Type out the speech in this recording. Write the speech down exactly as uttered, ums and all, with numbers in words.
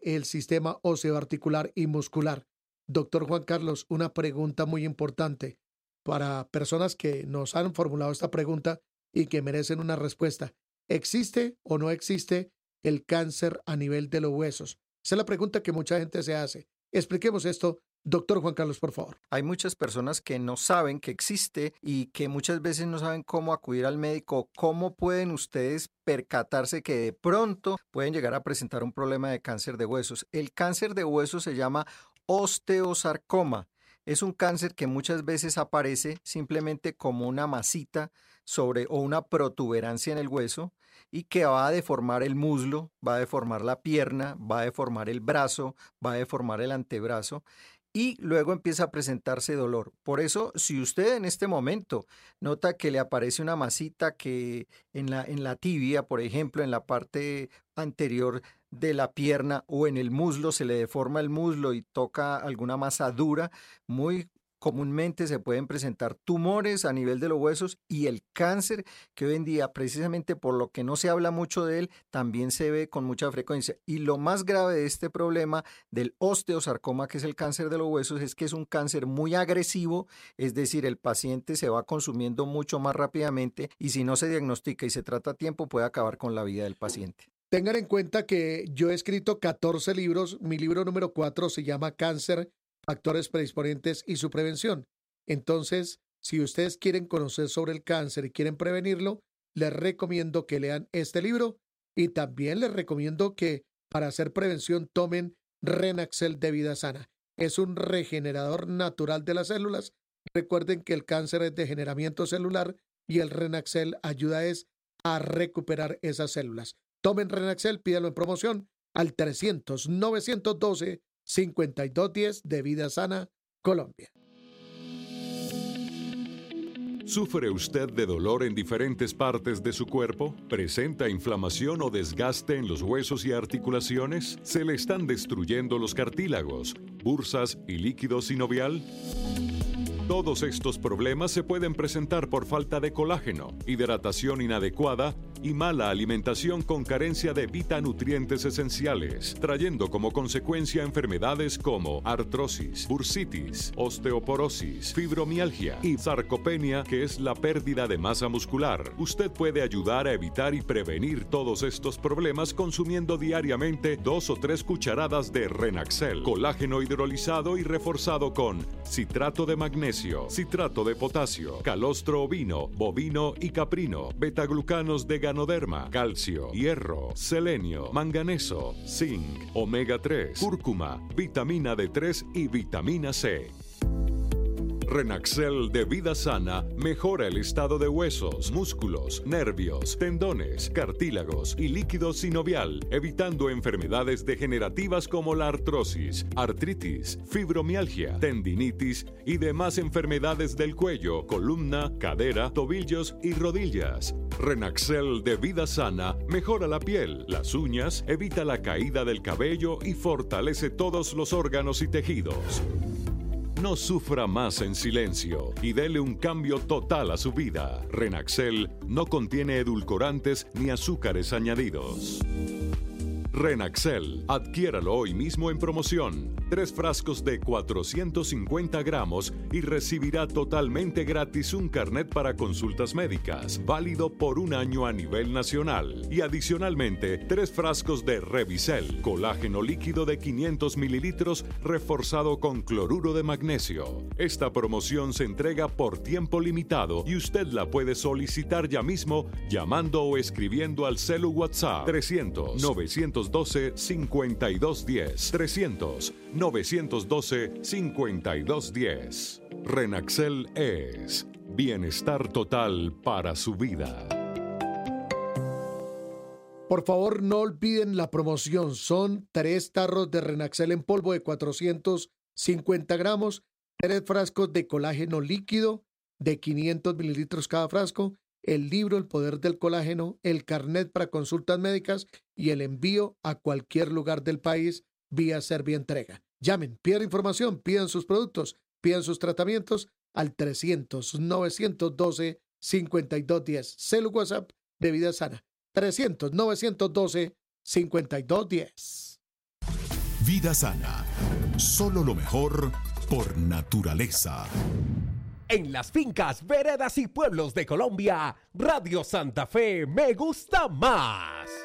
el sistema osteoarticular y muscular. Doctor Juan Carlos, una pregunta muy importante para personas que nos han formulado esta pregunta y que merecen una respuesta. ¿Existe o no existe el cáncer a nivel de los huesos? Esa es la pregunta que mucha gente se hace. Expliquemos esto, doctor Juan Carlos, por favor. Hay muchas personas que no saben que existe y que muchas veces no saben cómo acudir al médico. ¿Cómo pueden ustedes percatarse que de pronto pueden llegar a presentar un problema de cáncer de huesos? El cáncer de huesos se llama osteosarcoma. Es un cáncer que muchas veces aparece simplemente como una masita sobre o una protuberancia en el hueso y que va a deformar el muslo, va a deformar la pierna, va a deformar el brazo, va a deformar el antebrazo y luego empieza a presentarse dolor. Por eso, si usted en este momento nota que le aparece una masita que en la, en la tibia, por ejemplo, en la parte anterior de la pierna o en el muslo, se le deforma el muslo y toca alguna masa dura, muy comúnmente se pueden presentar tumores a nivel de los huesos y el cáncer, que hoy en día, precisamente por lo que no se habla mucho de él, también se ve con mucha frecuencia. Y lo más grave de este problema del osteosarcoma, que es el cáncer de los huesos, es que es un cáncer muy agresivo, es decir, el paciente se va consumiendo mucho más rápidamente y si no se diagnostica y se trata a tiempo, puede acabar con la vida del paciente. Tengan en cuenta que yo he escrito catorce libros. Mi libro número cuatro se llama Cáncer, Factores Predisponentes y su Prevención. Entonces, si ustedes quieren conocer sobre el cáncer y quieren prevenirlo, les recomiendo que lean este libro y también les recomiendo que para hacer prevención tomen Renaxel de Vida Sana. Es un regenerador natural de las células. Recuerden que el cáncer es degeneramiento celular y el Renaxel ayuda es a recuperar esas células. Tomen Renaxel, pídalo en promoción al trescientos, novecientos doce, cincuenta y dos diez de Vida Sana, Colombia. ¿Sufre usted de dolor en diferentes partes de su cuerpo? ¿Presenta inflamación o desgaste en los huesos y articulaciones? ¿Se le están destruyendo los cartílagos, bursas y líquido sinovial? Todos estos problemas se pueden presentar por falta de colágeno, hidratación inadecuada y mala alimentación con carencia de vitanutrientes esenciales, trayendo como consecuencia enfermedades como artrosis, bursitis, osteoporosis, fibromialgia y sarcopenia, que es la pérdida de masa muscular. Usted puede ayudar a evitar y prevenir todos estos problemas consumiendo diariamente dos o tres cucharadas de Renaxel, colágeno hidrolizado y reforzado con citrato de magnesio, citrato de potasio, calostro ovino, bovino y caprino, betaglucanos de ganoderma, calcio, hierro, selenio, manganeso, zinc, omega tres, cúrcuma, vitamina D tres y vitamina C. Renaxel de Vida Sana mejora el estado de huesos, músculos, nervios, tendones, cartílagos y líquido sinovial, evitando enfermedades degenerativas como la artrosis, artritis, fibromialgia, tendinitis y demás enfermedades del cuello, columna, cadera, tobillos y rodillas. Renaxel de Vida Sana mejora la piel, las uñas, evita la caída del cabello y fortalece todos los órganos y tejidos. No sufra más en silencio y dele un cambio total a su vida. Renaxel no contiene edulcorantes ni azúcares añadidos. Renaxel, adquiéralo hoy mismo en promoción. Tres frascos de cuatrocientos cincuenta gramos y recibirá totalmente gratis un carnet para consultas médicas, válido por un año a nivel nacional. Y adicionalmente, tres frascos de Revisel, colágeno líquido de quinientos mililitros reforzado con cloruro de magnesio. Esta promoción se entrega por tiempo limitado y usted la puede solicitar ya mismo llamando o escribiendo al celu WhatsApp trescientos, novecientos doce, cincuenta y dos diez, trescientos, novecientos doce, cincuenta y dos diez. Renaxel es bienestar total para su vida. Por favor, no olviden la promoción. Son tres tarros de Renaxel en polvo de cuatrocientos cincuenta gramos, tres frascos de colágeno líquido de quinientos mililitros cada frasco, el libro El Poder del Colágeno, el carnet para consultas médicas y el envío a cualquier lugar del país vía Servientrega. Llamen, pidan información, pidan sus productos, pidan sus tratamientos al trescientos, novecientos doce, cincuenta y dos diez. Celu WhatsApp de Vida Sana. trescientos, novecientos doce, cincuenta y dos diez. Vida sana. Solo lo mejor por naturaleza. En las fincas, veredas y pueblos de Colombia, Radio Santa Fe me gusta más.